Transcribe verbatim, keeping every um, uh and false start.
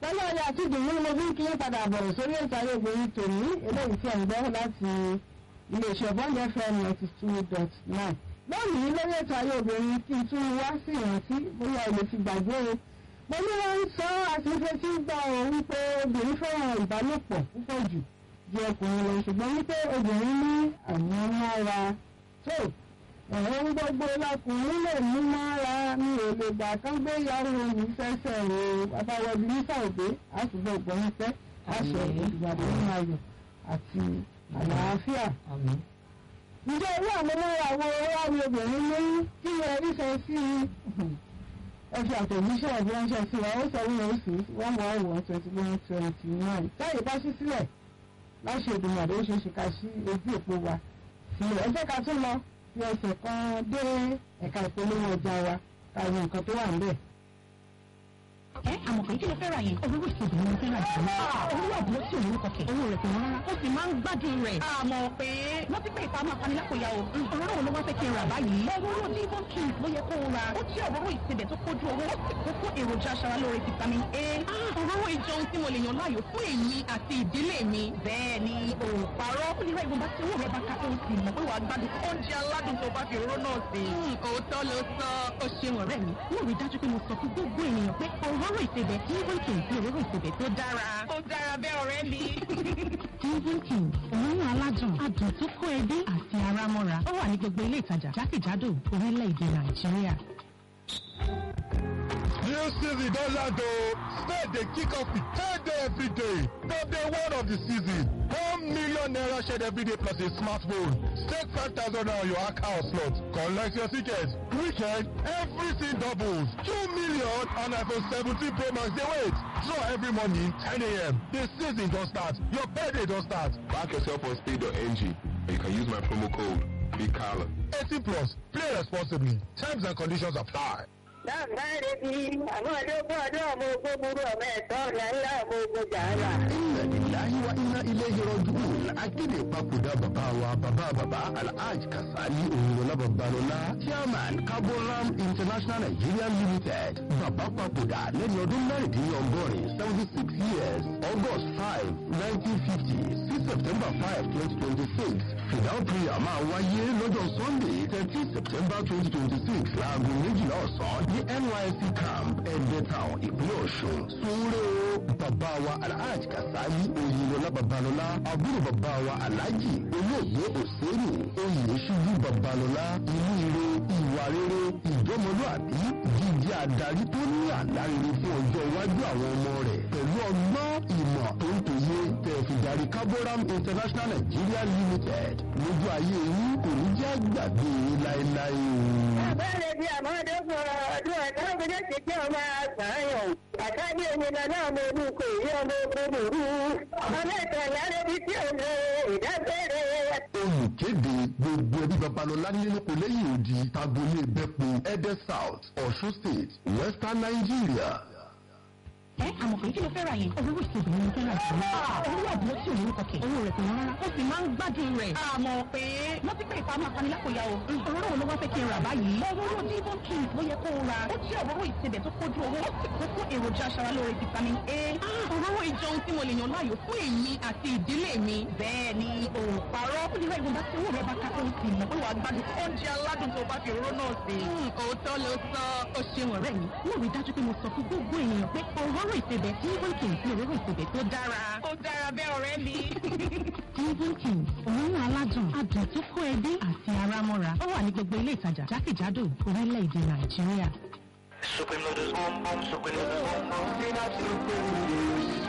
pẹ̀lú ọ̀yà àti ìdùnnú mo fi ń kí padà bọ̀ sórí ètò ayé obìnrin tòní eléyìí tí ẹ̀ ń gbọ́ láti iléeṣẹ́ Bond F M ninety two dot nine. lónìí lórí ètò ayé obìnrin kí n tún wá sí ìrántí bóyá ilé ti gbàgbé o. mo ní wọ́n ń sọ àti ife tí ń gbà ọ wípé obìnrin fẹ́ràn ìbálòpọ̀ púpọ̀ jù ju ọkùnrin lọ ṣùgbọ́n wípé obìnrin ní àwọn mára tó ẹ̀rọ ń gbogbo lọkùnrin lè mú mára mi ò lè gbà kán gbé yàrá mi fẹsẹ̀ o àbáwọ̀bí nípa òde àtúbọ̀ ògbọ́n fẹ́ àṣẹ ìgbàgbọ́ nínú ayọ̀ àti àlàáfíà. ǹjẹ́ irú àwọn mára wo wá ní obìnrin ní kí ẹ ríṣẹ́ sí ẹ fi àtẹ̀jíṣẹ́ ẹ̀bí ránṣẹ́ sí wa ó seven oh six one one one twenty one twenty nine táyì bá ṣí sílẹ̀ láṣẹ ìdùnnàdé ó ṣe é ṣe ká sí ojú òpó wa sílẹ̀ ẹ jẹ́ ká tún lọ fi ọ̀sẹ̀ kan dé ẹ̀ka ìpolówó ọjà wa káwọn nǹkan tó wà níbẹ̀. ẹ àmọ̀ pé kí ló fẹ́ ra yẹn olówó ìṣègùn ni mo fẹ́ ra jù lọ. olówó àbúrò tí òun kọkẹ owó rẹ̀ kò wọ́n rárá ó sì máa ń gbádùn rẹ̀. àmọ̀ pé wọ́n ti pé ìpamọ́ apanilákòyà o. òróró wo ló wá fẹ́ kí n rà báyìí. òróró Devon Kings ló yẹ kó o ra. ó jẹ́ òróró ìsebẹ̀ tó kójú owó ó sì kún fún èròjà aṣaralóore vitamin A. òróró ìjọun tí mo lè yàn láàyò fún èmi àti ìdílé mi. bẹ́ẹ̀ ni òòparọ́ ó lè ra ìwọ̀nba tí owó rẹ̀ bá ká tó sì mọ̀ pé wàá gbádùn oúnjẹ aládùn tó bá fi òróró náà sí. òótọ́ ló sọ ó ṣeun ọ̀rẹ́ mi. mo rí dájú pé mo sọ fún gbogbo ènìyàn pé òróró ìsebẹ̀ Devon Kings ní òróró ìsebẹ̀ tó dára. ó dára bẹ́ẹ̀ ọ̀rẹ́ mi. Devon Kings òórùn aládùn adùn tó kó ẹbí àti ara mọ́ra ó wà ní gbogbo ilé ìtajà jákèjádò orílẹ̀-èdè Nàìjíríà. New season don land o. Spade dey kick off the third day every day. From day one of the season, one million naira shared every day plus a smartphone. Stake five thousand naira on your account slot. Collect your ticket. Weekend, everything doubles. Two million and iPhone seventeen Pro Max dey wait. Draw every morning ten a m The season don start. Your birthday don start. Back yourself on spade dot n g. You can use my promo code BIGCALLA. eighteen plus. Play responsibly. Terms and conditions apply. láǹfààní bí àwọn ọdún ọdún ọmọ ogun burú ọmọ ẹ̀tọ́ ọ̀la ńlá ọmọ ogun jàǹdà. Inna lillahi wa inna ilayhi raji'un. Akéde ìpapòdà bàbá wa bàbá bàbá Alhaji Kasali Oyinlọlá Babalọlá Chairman Carboram International Nigeria Limited. Bàbá papòdà lẹ́ni ọdún mẹ́rìndínlọ́gọ́rin seventy six years August five nineteen fifty sí September five twenty twenty six. Fìdáwọ́ prayer máa wáyé lọ́jọ́ Sunday thirteen September twenty twenty six láago méjìlá ọ̀sán ní N Y S C camp Ẹ̀dẹ̀ Town ìpínlẹ̀ Ọ̀ṣun. Súnrẹ́ o bàbá wa Alhaji Kasali Oyinlọlá Babalọlá àbúrò bàbá wa Alhaji olóògbé Òsèré Oyèṣubú Babalọlá inú ire ìwà rere ìjọmọlúàbí jíjẹ́ adarí tó ní àlárere fún ọjọ́ iwájú àwọn ọmọ rẹ̀ pẹ̀lú ọgbọ́n ìmọ̀ tó ń tòye tẹ̀fìdarí Carboram International Nigeria Limited lójú ayé yín kò ní jẹ́ àgbàgbé láéláé o. àbẹ̀rẹ̀ bí àmọ́dé fún ọdún ẹ̀ka ọ̀gbẹ́jẹ́ ti kí ọmọ àgbáyọ̀ àtàdé òmìnira náà mo ní kò yí ọmọ ogun burú ọmọ ìtàlá lóbi tí ò lè ìdábẹ́rẹ́. Olùkéde gbogbo ẹbí Babalọlá nílé kò lẹ́yìn odi tagolé Bẹ́pò Ẹdẹ South Ọ̀ṣun State Western Nigeria. ẹ àmọ̀ pé kí ló fẹ́ ra yẹn olówó ìṣègùn ni mo fẹ́ ra jù lọ. olówó àbúrò tí òun kọkẹ owó rẹ̀ kò wọ́n rárá ó sì máa ń gbádùn rẹ̀. àmọ̀ pé wọ́n ti pé ìpamọ́ apanilákòyà o. òróró wo ló wá fẹ́ kí n rà báyìí. òróró Devon Kings ló yẹ kó o ra. ó jẹ́ òróró ìsebẹ̀ tó kójú owó ó sì kún fún èròjà aṣaralóore vitamin A. òróró ìjọun tí mo lè yàn láàyò fún èmi àti ìdílé mi. bẹ́ẹ̀ ni òòparọ́ ó lè ra ìwọ̀nba tí owó rẹ̀ bá ká tó sì mọ̀ pé wàá gbádùn oúnjẹ aládùn tó bá fi òróró náà sí. òótọ́ ló sọ ó ṣeun ọ̀rẹ́ mi. mo rí dájú pé mo sọ fún gbogbo ènìyàn pé òróró ìsebẹ̀ Devon Kings ní òróró ìsebẹ̀ tó dára. ó dára bẹ́ẹ̀ ọ̀rẹ́ mi. Devon Kings òórùn aládùn adùn tó kó ẹbí àti ara mọ́ra ó wà ní gbogbo ilé ìtajà jákèjádò orílẹ̀-èdè Nàìjíríà. Supreme noodles boom boom, supreme noodles boom boom,